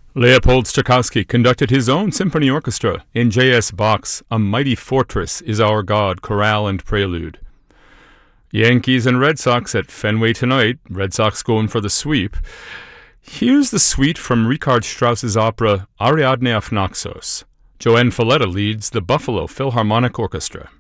Leopold Stokowski conducted his own symphony orchestra in J.S. Bach's A Mighty Fortress Is Our God chorale and prelude. Yankees and Red Sox at Fenway tonight. Red Sox going for the sweep. Here's the suite from Richard Strauss's opera Ariadne auf Naxos. Joanne Falletta leads the Buffalo Philharmonic Orchestra.